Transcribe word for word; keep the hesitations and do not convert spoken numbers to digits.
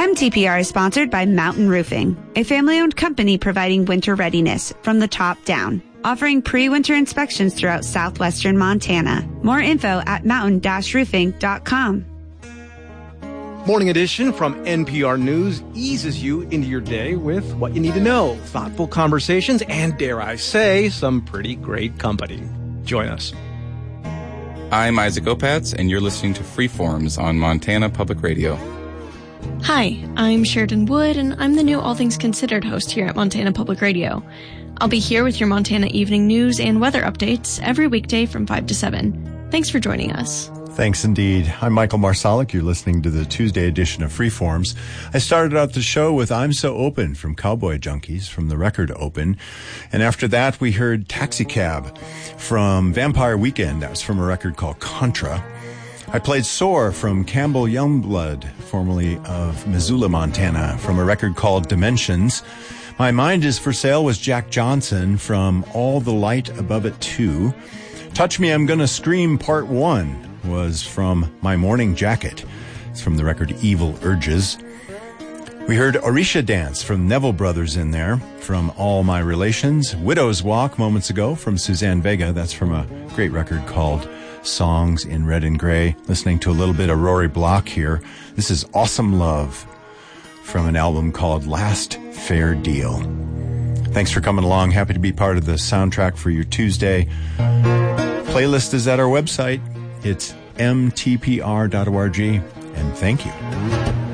M T P R is sponsored by Mountain Roofing, a family-owned company providing winter readiness from the top down, offering pre-winter inspections throughout southwestern Montana. More info at mountain dash roofing dot com. Morning Edition from N P R News eases you into your day with what you need to know, thoughtful conversations, and dare I say, some pretty great company. Join us. I'm Isaac Opatz, and you're listening to Freeforms on Montana Public Radio. Hi, I'm Sheridan Wood, and I'm the new All Things Considered host here at Montana Public Radio. I'll be here with your Montana evening news and weather updates every weekday from five to seven. Thanks for joining us. Thanks indeed. I'm Michael Marsalic. You're listening to the Tuesday edition of Freeforms. I started out the show with I'm So Open from Cowboy Junkies from the record Open. And after that, we heard Taxicab from Vampire Weekend. That was from a record called Contra. I played Soar from Campbell Youngblood, formerly of Missoula, Montana, from a record called Dimensions. My Mind Is For Sale was Jack Johnson from All the Light Above It two. Touch Me, I'm Gonna Scream Part one was from My Morning Jacket. It's from the record Evil Urges. We heard Orisha Dance from Neville Brothers in there, from All My Relations. Widow's Walk moments ago from Suzanne Vega. That's from a great record called Songs in Red and Gray. Listening to a little bit of Rory Block here. This is Awesome Love from an album called Last Fair Deal. Thanks for coming along. Happy to be part of the soundtrack for your Tuesday. Playlist is at our website. It's m t p r dot org, and thank you.